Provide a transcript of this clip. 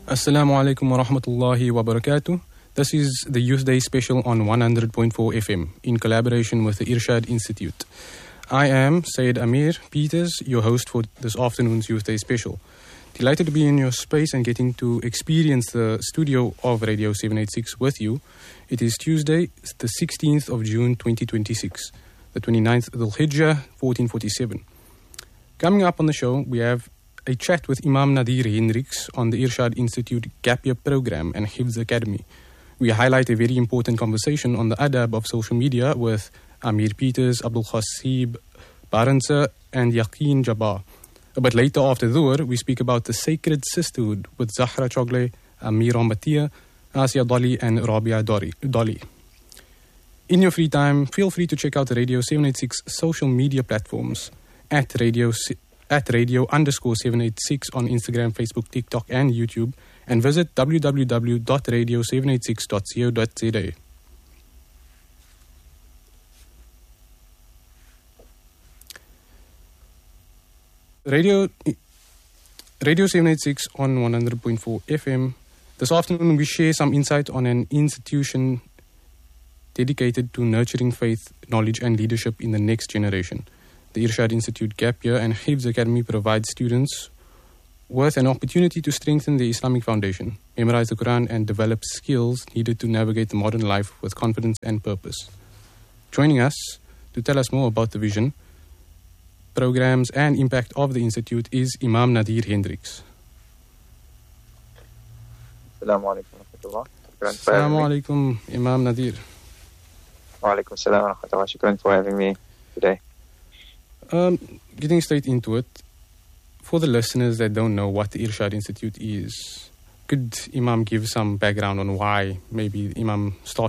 Assalamu alaikum wa rahmatullahi wa barakatuh. This is the Youth Day special on 100.4 FM in collaboration with the Irshad Institute. I am Syed Amir Peters, your host for this afternoon's Youth Day special. Delighted to be in your space and getting to experience the studio of Radio 786 with you. It is Tuesday, the 16th of June 2026, the 29th Dhul Hijjah 1447. Coming up on the show, we have a chat with Imam Nadir Hendricks on the Irshad Institute Gap Year Program and Hifz Academy. We highlight a very important conversation on the adab of social media with Amir Peters, Abdul Khasib Baransa and Yaqeen Jabbar. A bit later after Dhuhr, we speak about the sacred sisterhood with Zahra Chogle, Amir Ahmadiyya, Asia Dolly and Rabia Dolly. In your free time, feel free to check out the Radio 786 social media platforms at radio_786 on Instagram, Facebook, TikTok and YouTube, and visit www.radio786.co.za. Radio 786 on 100.4 FM. This afternoon we share some insight on an institution dedicated to nurturing faith, knowledge and leadership in the next generation. The Irshad Institute Gap Year and Hifz Academy provide students with an opportunity to strengthen the Islamic foundation, memorize the Quran and develop skills needed to navigate the modern life with confidence and purpose. Joining us to tell us more about the vision, programs and impact of the Institute is Imam Nadir Hendricks. Assalamu alaikum wa rahmatullah. Assalamu alaikum, Imam Nadir. Wa alaikum assalam wa rahmatullah. Shukran for having me today. Getting straight into it, for the listeners that don't know what the Irshad Institute is, could Imam give some background on why maybe Imam started